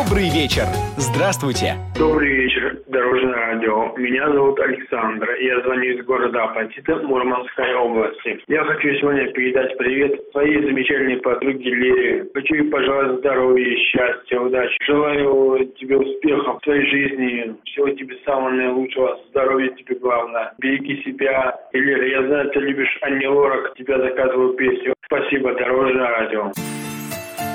Добрый вечер. Здравствуйте. Добрый вечер, Дорожное радио. Меня зовут Александр. Я звоню из города Апатиты, Мурманской области. Я хочу сегодня передать привет своей замечательной подруге Лере. Хочу ей пожелать здоровья, счастья, удачи. Желаю тебе успехов в твоей жизни. Всего тебе самого наилучшего. Здоровья тебе главное. Береги себя. И, Лера, я знаю, ты любишь Анни Лорак. Тебя заказываю песню. Спасибо, Дорожное радио.